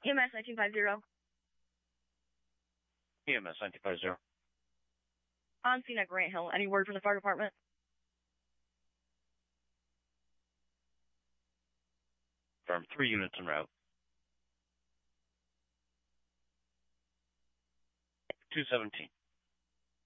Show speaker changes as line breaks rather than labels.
EMS 1950.
EMS 1950.
On scene at Grant Hill. Any word from the fire department?
Firm 3 units en route. 217.